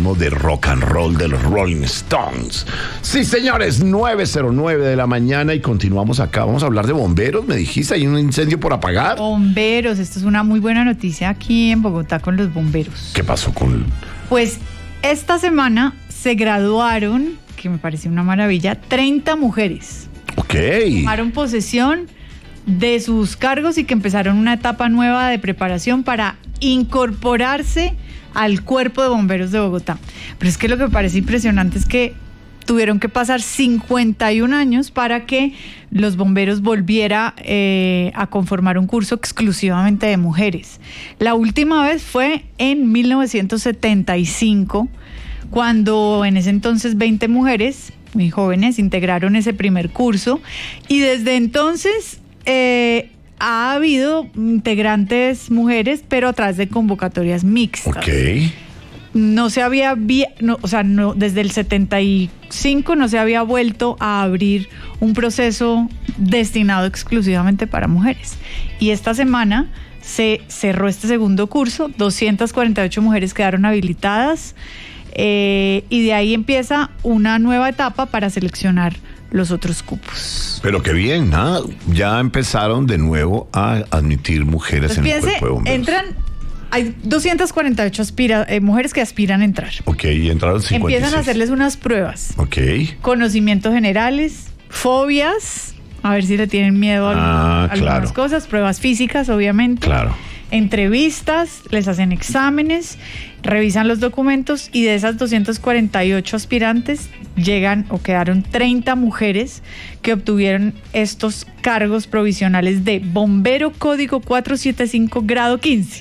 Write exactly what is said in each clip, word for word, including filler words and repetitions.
ritmo de rock and roll de los Rolling Stones. Sí, señores, nueve cero nueve de la mañana y continuamos acá. Vamos a hablar de bomberos, me dijiste, hay un incendio por apagar. Bomberos, esto es una muy buena noticia aquí en Bogotá con los bomberos. ¿Qué pasó con...? Pues esta semana se graduaron, que me pareció una maravilla, treinta mujeres. Ok. Tomaron posesión de sus cargos y que empezaron una etapa nueva de preparación para incorporarse al Cuerpo de Bomberos de Bogotá. Pero es que lo que me parece impresionante es que tuvieron que pasar cincuenta y un años para que los bomberos volviera eh, a conformar un curso exclusivamente de mujeres. La última vez fue en mil novecientos setenta y cinco, cuando en ese entonces veinte mujeres muy jóvenes integraron ese primer curso, y desde entonces eh, ha habido integrantes mujeres, pero a través de convocatorias mixtas. Ok. No se había, no, o sea, no, desde el setenta y cinco no se había vuelto a abrir un proceso destinado exclusivamente para mujeres. Y esta semana se cerró este segundo curso, doscientas cuarenta y ocho mujeres quedaron habilitadas, eh, y de ahí empieza una nueva etapa para seleccionar los otros cupos. Pero qué bien, ¿ah? Ya empezaron de nuevo a admitir mujeres Entonces, en piense, el cuerpo de bomberos. entran... Hay doscientas cuarenta y ocho aspira, eh, mujeres que aspiran a entrar. Ok, y entraron cincuenta y seis. Empiezan a hacerles unas pruebas. Ok. Conocimientos generales, fobias, a ver si le tienen miedo a Ah, algunas claro. cosas, pruebas físicas, obviamente. Claro. Entrevistas, les hacen exámenes, revisan los documentos, y de esas doscientas cuarenta y ocho aspirantes llegan o quedaron treinta mujeres que obtuvieron estos cargos provisionales de bombero código cuatrocientos setenta y cinco grado quince.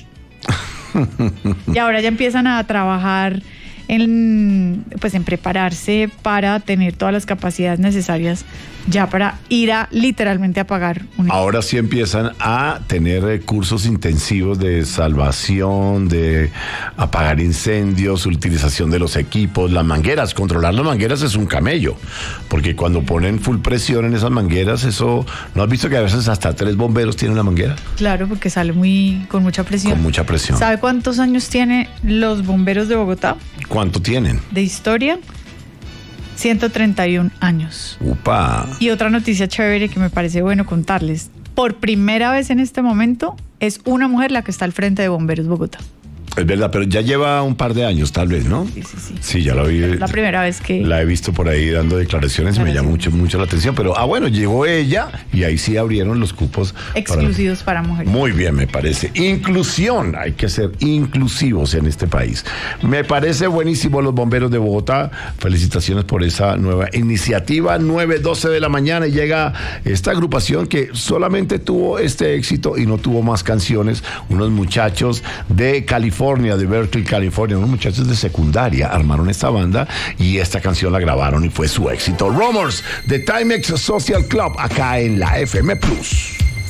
Y ahora ya empiezan a trabajar en, pues en prepararse para tener todas las capacidades necesarias ya para ir a literalmente apagar un... Ahora sí empiezan a tener eh, cursos intensivos de salvación, de apagar incendios, utilización de los equipos, las mangueras. Controlar las mangueras es un camello, porque cuando ponen full presión en esas mangueras, eso... ¿No has visto que a veces hasta tres bomberos tienen la manguera? Claro, porque sale muy con mucha presión. Con mucha presión. ¿Sabe cuántos años tiene los bomberos de Bogotá? ¿Cuánto tienen? De historia, ciento treinta y un años. Upa. Y otra noticia chévere que me parece bueno contarles. Por primera vez en este momento es una mujer la que está al frente de Bomberos Bogotá. Es verdad, pero ya lleva un par de años, tal vez, ¿no? Sí, sí, sí. Sí, ya la vi. Es la primera vez que... La he visto por ahí dando declaraciones y me llama mucho, mucho la atención. Pero, ah, bueno, llegó ella y ahí sí abrieron los cupos. Exclusivos para, para mujeres. Muy bien, me parece. Inclusión. Hay que ser inclusivos en este país. Me parece buenísimo los bomberos de Bogotá. Felicitaciones por esa nueva iniciativa. nueve doce de la mañana y llega esta agrupación que solamente tuvo este éxito y no tuvo más canciones. Unos muchachos de California, de Berkeley, California, unos muchachos de secundaria armaron esta banda y esta canción la grabaron y fue su éxito. Rumors de Timex Social Club acá en la F M Plus.